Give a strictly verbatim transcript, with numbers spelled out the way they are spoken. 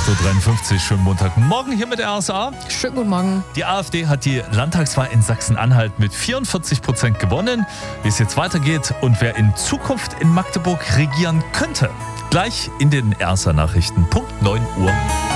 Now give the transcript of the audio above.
acht Uhr dreiundfünfzig, schönen Montagmorgen hier mit der R S A. Schönen guten Morgen. Die AfD hat die Landtagswahl in Sachsen-Anhalt mit vierundvierzig Prozent gewonnen. Wie es jetzt weitergeht und wer in Zukunft in Magdeburg regieren könnte, gleich in den R S A-Nachrichten. Punkt neun Uhr.